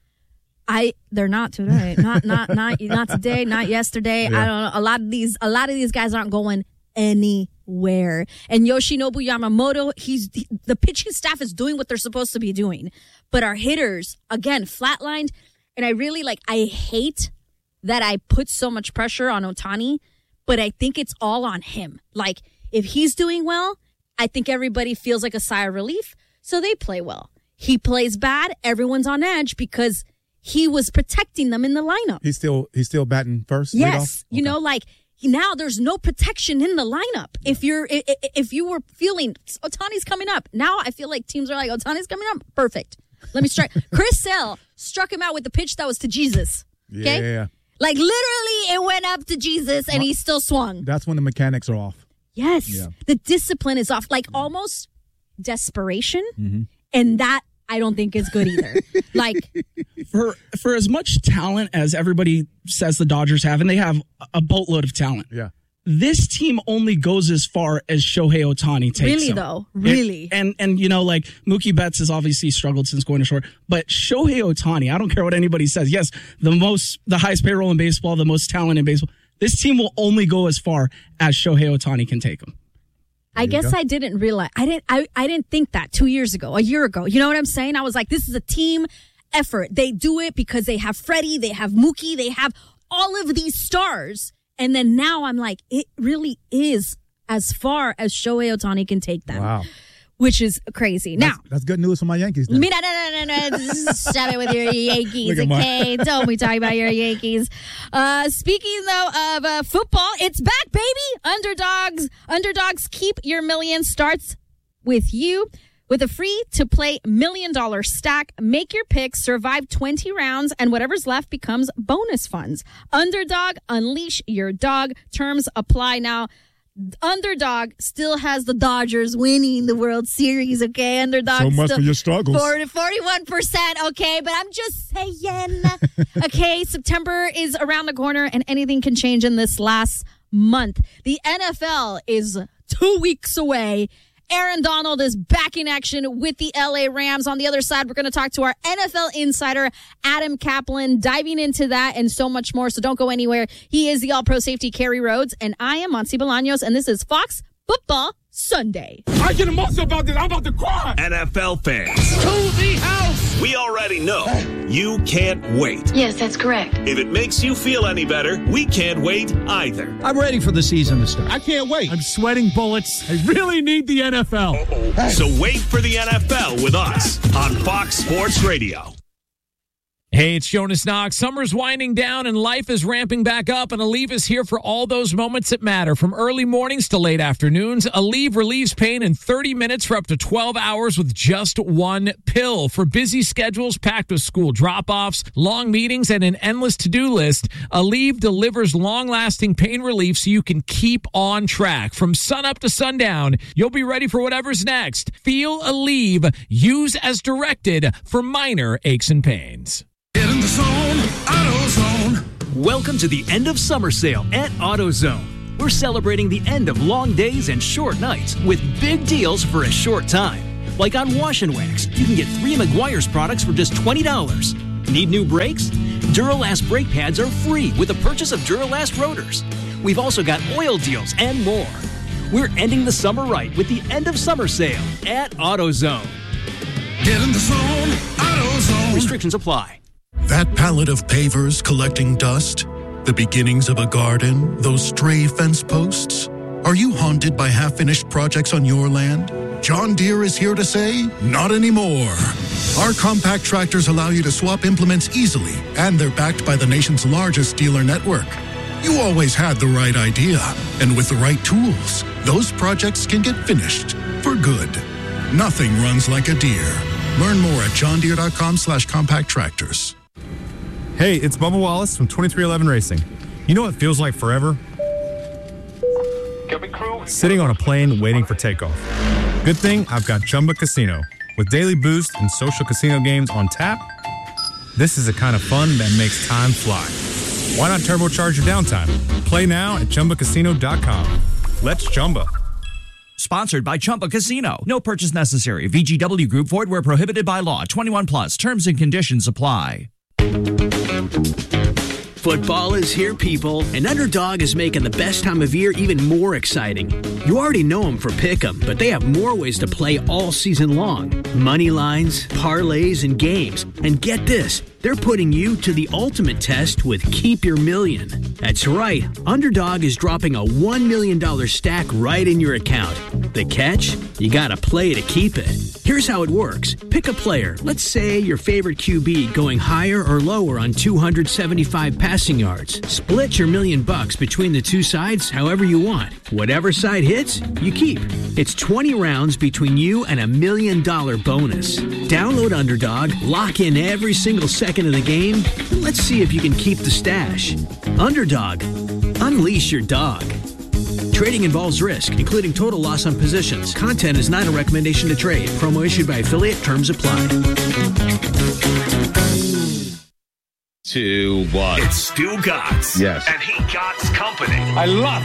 I they're not today. Not not not not today, not yesterday. Yeah. I don't know. A lot of these a lot of these guys aren't going anywhere. And Yoshinobu Yamamoto, he's he, the pitching staff is doing what they're supposed to be doing. But our hitters, again, flatlined, and I really like I hate that I put so much pressure on Ohtani, but I think it's all on him. Like, if he's doing well, I think everybody feels like a sigh of relief. So they play well. He plays bad. Everyone's on edge because he was protecting them in the lineup. He's still he's still batting first. Yes, okay. You know, like now there's no protection in the lineup. Yeah. If you're if you were feeling Ohtani's coming up, now I feel like teams are like Ohtani's coming up. Perfect. Let me strike. Chris Sale struck him out with the pitch that was to Jesus. Okay, yeah. Like literally, it went up to Jesus and he still swung. That's when the mechanics are off. Yes, yeah. The discipline is off. Like almost. Desperation, mm-hmm. and that I don't think is good either. Like for for as much talent as everybody says the Dodgers have, and they have a boatload of talent. Yeah, this team only goes as far as Shohei Ohtani takes. Really them. though, really. And, and and you know, like Mookie Betts has obviously struggled since going to short, but Shohei Ohtani, I don't care what anybody says. Yes, the most, the highest payroll in baseball, the most talent in baseball. This team will only go as far as Shohei Ohtani can take them. I guess go. I didn't realize I didn't I, I didn't think that two years ago, a year ago. You know what I'm saying? I was like, this is a team effort. They do it because they have Freddie, they have Mookie, they have all of these stars. And then now I'm like, it really is as far as Shohei Ohtani can take them. Wow. Which is crazy. That's, now that's good news for my Yankees. Then. Me, no, no, no, no, no. Stop it with your Yankees, okay? My... Don't be talking about your Yankees. Uh, speaking, though, of uh, football, it's back, baby. Underdogs. Underdogs Keep Your Million starts with you. With a free-to-play million-dollar stack, make your picks, survive twenty rounds, and whatever's left becomes bonus funds. Underdog, unleash your dog. Terms apply now. Underdog still has the Dodgers winning the World Series, okay? Underdog so much still for your struggles. forty, forty-one percent, okay? But I'm just saying, okay, September is around the corner and anything can change in this last month. The N F L is two weeks away. Aaron Donald is back in action with the L A Rams. On the other side, we're going to talk to our N F L insider, Adam Kaplan, diving into that and so much more. So don't go anywhere. He is the all-pro safety, Kerry Rhodes, and I am Monty Bolaños, and this is Fox Football Sunday. I get emotional about this. I'm about to cry. N F L fans. To the house. We already know you can't wait. Yes, that's correct. If it makes you feel any better, we can't wait either. I'm ready for the season to start. I can't wait. I'm sweating bullets. I really need the N F L. So wait for the N F L with us on Fox Sports Radio. Hey, Hey, it's Jonas Knox. Summer's winding down and life is ramping back up, and Aleve is here for all those moments that matter. From early mornings to late afternoons, Aleve relieves pain in thirty minutes for up to twelve hours with just one pill. For busy schedules packed with school drop-offs, long meetings, and an endless to-do list, Aleve delivers long-lasting pain relief so you can keep on track. From sunup to sundown, you'll be ready for whatever's next. Feel Aleve. Use as directed for minor aches and pains. Get in the zone, AutoZone. Welcome to the end of summer sale at AutoZone. We're celebrating the end of long days and short nights with big deals for a short time. Like on Wash and Wax, you can get three Meguiar's products for just twenty dollars. Need new brakes? Duralast brake pads are free with the purchase of Duralast rotors. We've also got oil deals and more. We're ending the summer right with the end of summer sale at AutoZone. Get in the zone, AutoZone. Restrictions apply. That pallet of pavers collecting dust? The beginnings of a garden? Those stray fence posts? Are you haunted by half-finished projects on your land? John Deere is here to say, not anymore. Our compact tractors allow you to swap implements easily, and they're backed by the nation's largest dealer network. You always had the right idea, and with the right tools, those projects can get finished for good. Nothing runs like a Deere. Learn more at johndeere.com slash compact tractors. Hey, it's Bubba Wallace from twenty-three eleven Racing. You know what feels like forever? Sitting on a plane waiting for takeoff. Good thing I've got Chumba Casino. With daily boost and social casino games on tap, this is the kind of fun that makes time fly. Why not turbocharge your downtime? Play now at chumba casino dot com. Let's Chumba. Sponsored by Chumba Casino. No purchase necessary. V G W Group. Void where prohibited by law. twenty-one plus. Terms and conditions apply. Football is here, people, and Underdog is making the best time of year even more exciting. You already know them for Pick'em, but they have more ways to play all season long. Money lines, parlays, and games. And get this, they're putting you to the ultimate test with Keep Your Million. That's right, Underdog is dropping a one million dollars stack right in your account. The catch? You gotta play to keep it. Here's how it works. Pick a player, let's say your favorite Q B going higher or lower on two hundred seventy-five passing yards. Split your million bucks between the two sides however you want. Whatever side hits, you keep. It's twenty rounds between you and a million dollar bonus. Download Underdog, lock in every single second of the game, and let's see if you can keep the stash. Underdog. Unleash your dog. Trading involves risk, including total loss on positions. Content is not a recommendation to trade. Promo issued by affiliate. Terms apply. To what? It's Stu Gotts. Yes. And he Gotts Company. I love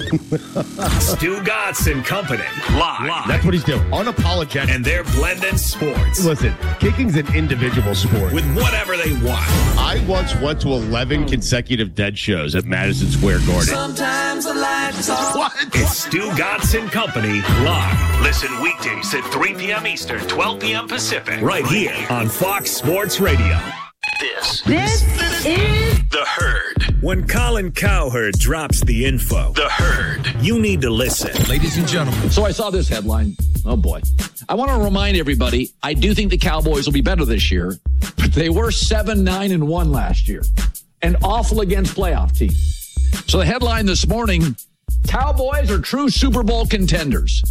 that. Stu Gotts and Company. Live. Live. That's what he's doing. Unapologetic. And they're blending sports. Listen, kicking's an individual sport. With whatever they want. I once went to eleven consecutive dead shows at Madison Square Garden. Sometimes the lights off. What? It's Stu Gotts and Company. Live. Listen weekdays at three p.m. Eastern, twelve p.m. Pacific. Right here on Fox Sports Radio. This, this is The Herd. When Colin Cowherd drops the info, The Herd, you need to listen. Ladies and gentlemen. So I saw this headline. Oh, boy. I want to remind everybody, I do think the Cowboys will be better this year, but they were seven, nine, and one last year, and awful against playoff teams. So the headline this morning, Cowboys are true Super Bowl contenders.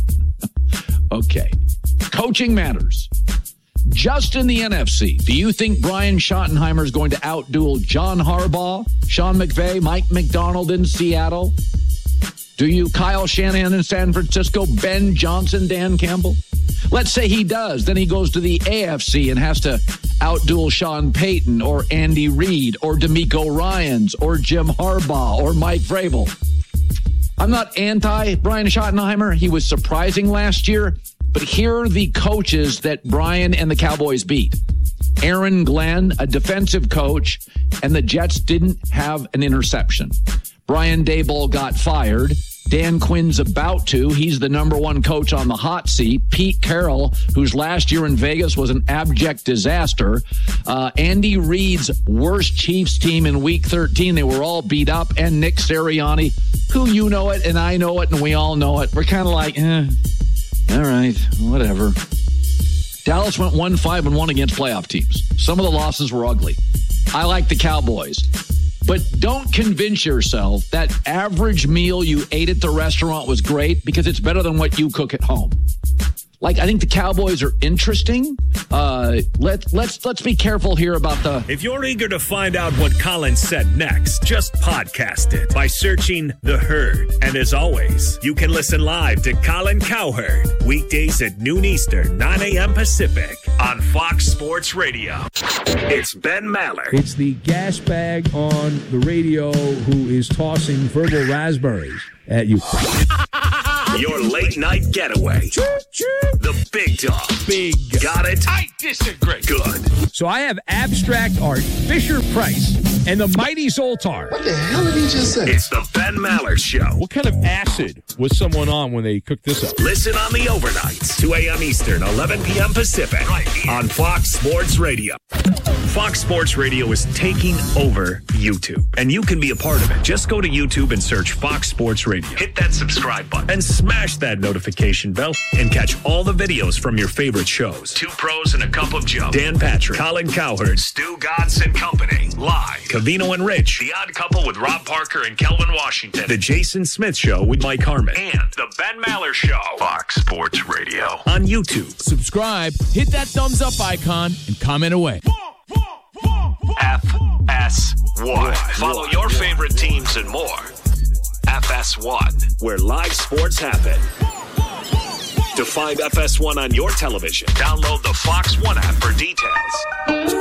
Okay. Coaching matters. Just in the N F C, do you think Brian Schottenheimer is going to outduel John Harbaugh, Sean McVay, Mike McDonald in Seattle? Do you Kyle Shanahan in San Francisco, Ben Johnson, Dan Campbell? Let's say he does. Then he goes to the A F C and has to outduel Sean Payton or Andy Reid or DeMeco Ryans or Jim Harbaugh or Mike Vrabel. I'm not anti Brian Schottenheimer. He was surprising last year. But here are the coaches that Brian and the Cowboys beat. Aaron Glenn, a defensive coach, and the Jets didn't have an interception. Brian Daboll got fired. Dan Quinn's about to. He's the number one coach on the hot seat. Pete Carroll, whose last year in Vegas was an abject disaster. Uh, Andy Reid's worst Chiefs team in week thirteen. They were all beat up. And Nick Sirianni, who you know it and I know it and we all know it. We're kind of like, eh. All right, whatever. Dallas went one five and one against playoff teams. Some of the losses were ugly. I like the Cowboys. But don't convince yourself that average meal you ate at the restaurant was great because it's better than what you cook at home. Like, I think the Cowboys are interesting. Uh, let, let's let's be careful here about the... If you're eager to find out what Colin said next, just podcast it by searching The Herd. And as always, you can listen live to Colin Cowherd weekdays at noon Eastern, nine a.m. Pacific on Fox Sports Radio. It's Ben Maller. It's the gas bag on the radio who is tossing verbal raspberries at you. Your late night getaway. The big dog. Big. Got it? I disagree. Good. So I have abstract art, Fisher Price, and the mighty Zoltar. What the hell did he just say? It's the Ben Maller Show. What kind of acid was someone on when they cooked this up? Listen on the overnights, two a.m. Eastern, eleven p.m. Pacific, right here on Fox Sports Radio. Fox Sports Radio is taking over YouTube, and you can be a part of it. Just go to YouTube and search Fox Sports Radio. Hit that subscribe button and smash that notification bell and catch all the videos from your favorite shows. Two Pros and a Cup of Joe. Dan Patrick, Colin Cowherd, Stu Gatz and Company. Live. Cavino and Rich. The Odd Couple with Rob Parker and Kelvin Washington. The Jason Smith Show with Mike Harmon. And the Ben Maller Show. Fox Sports Radio on YouTube. Subscribe, hit that thumbs up icon, and comment away. F S one. Follow your favorite teams and more. F S one, where live sports happen. To find F S one on your television, download the Fox One app for details.